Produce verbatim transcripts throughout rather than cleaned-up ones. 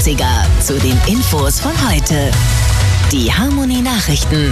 achtziger zu den Infos von heute. Die Harmony Nachrichten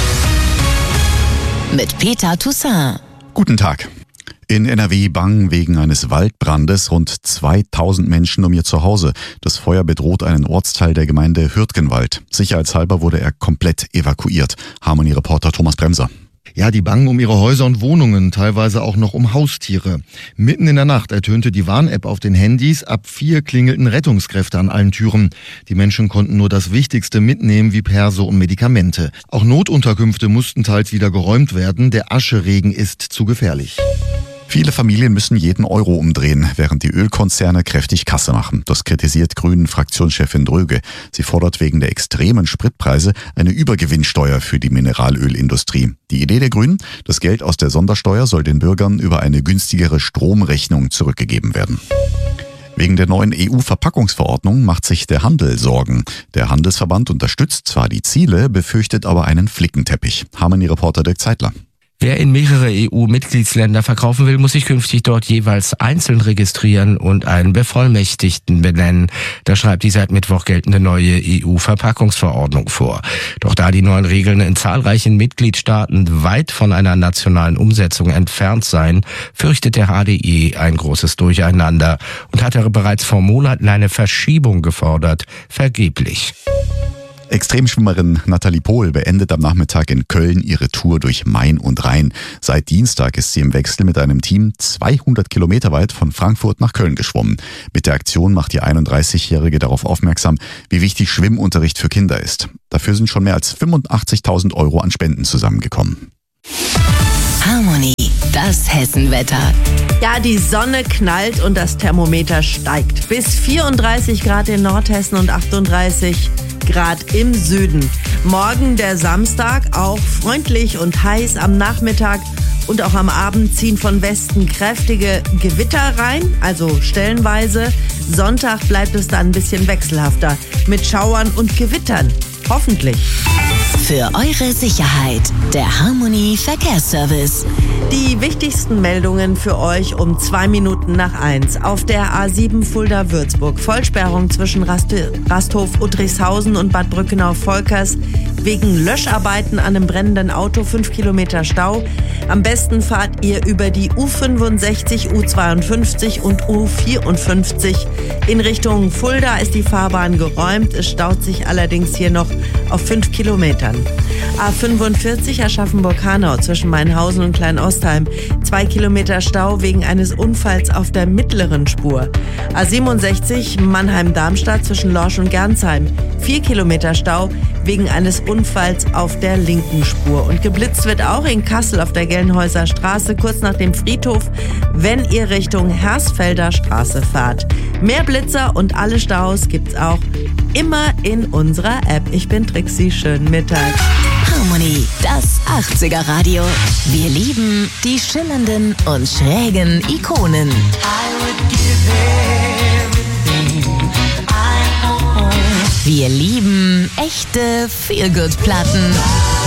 mit Peter Toussaint. Guten Tag. In N R W bangen wegen eines Waldbrandes rund zweitausend Menschen um ihr Zuhause. Das Feuer bedroht einen Ortsteil der Gemeinde Hürtgenwald. Sicherheitshalber wurde er komplett evakuiert. Harmony-Reporter Thomas Bremser. Ja, die bangen um ihre Häuser und Wohnungen, teilweise auch noch um Haustiere. Mitten in der Nacht ertönte die Warn-App auf den Handys. Ab vier klingelten Rettungskräfte an allen Türen. Die Menschen konnten nur das Wichtigste mitnehmen, wie Perso und Medikamente. Auch Notunterkünfte mussten teils wieder geräumt werden. Der Ascheregen ist zu gefährlich. Viele Familien müssen jeden Euro umdrehen, während die Ölkonzerne kräftig Kasse machen. Das kritisiert Grünen-Fraktionschefin Dröge. Sie fordert wegen der extremen Spritpreise eine Übergewinnsteuer für die Mineralölindustrie. Die Idee der Grünen: das Geld aus der Sondersteuer soll den Bürgern über eine günstigere Stromrechnung zurückgegeben werden. Wegen der neuen E U-Verpackungsverordnung macht sich der Handel Sorgen. Der Handelsverband unterstützt zwar die Ziele, befürchtet aber einen Flickenteppich. Harmony-Reporter Dirk Zeitler. Wer in mehrere E U-Mitgliedsländer verkaufen will, muss sich künftig dort jeweils einzeln registrieren und einen Bevollmächtigten benennen. Das schreibt die seit Mittwoch geltende neue E U-Verpackungsverordnung vor. Doch da die neuen Regeln in zahlreichen Mitgliedstaaten weit von einer nationalen Umsetzung entfernt seien, fürchtet der H D E ein großes Durcheinander und hat er bereits vor Monaten eine Verschiebung gefordert. Vergeblich. Extremschwimmerin Nathalie Pohl beendet am Nachmittag in Köln ihre Tour durch Main und Rhein. Seit Dienstag ist sie im Wechsel mit einem Team zweihundert Kilometer weit von Frankfurt nach Köln geschwommen. Mit der Aktion macht die einunddreißigjährige darauf aufmerksam, wie wichtig Schwimmunterricht für Kinder ist. Dafür sind schon mehr als fünfundachtzigtausend Euro an Spenden zusammengekommen. Harmony, das Hessenwetter. Ja, die Sonne knallt und das Thermometer steigt. Bis vierunddreißig Grad in Nordhessen und achtunddreißig Grad im Süden. Morgen der Samstag, auch freundlich und heiß am Nachmittag und auch am Abend ziehen von Westen kräftige Gewitter rein, also stellenweise. Sonntag bleibt es dann ein bisschen wechselhafter mit Schauern und Gewittern. Hoffentlich. Für eure Sicherheit, der Harmony Verkehrsservice. Die wichtigsten Meldungen für euch um zwei Minuten nach eins. Auf der A sieben Fulda-Würzburg. Vollsperrung zwischen Rast- Rasthof-Udrichshausen und Bad Brückenau-Volkers. Wegen Löscharbeiten an einem brennenden Auto, fünf Kilometer Stau. Am besten fahrt ihr über die U fünfundsechzig, U zweiundfünfzig und U vierundfünfzig. In Richtung Fulda ist die Fahrbahn geräumt. Es staut sich allerdings hier noch auf fünf Kilometern. A fünfundvierzig Aschaffenburg-Hanau zwischen Mainhausen und Kleinostheim. Zwei Kilometer Stau wegen eines Unfalls auf der mittleren Spur. A siebenundsechzig Mannheim-Darmstadt zwischen Lorsch und Gernsheim. Vier Kilometer Stau wegen eines Unfalls auf der linken Spur. Und geblitzt wird auch in Kassel auf der Gelnhäuser Straße, kurz nach dem Friedhof, wenn ihr Richtung Hersfelder Straße fahrt. Mehr Blitzer und alle Staus gibt's auch immer in unserer App. Ich bin Trixie, schönen Mittag. Harmony, das achtziger Radio. Wir lieben die schillernden und schrägen Ikonen. Wir lieben echte Feel-Good-Platten.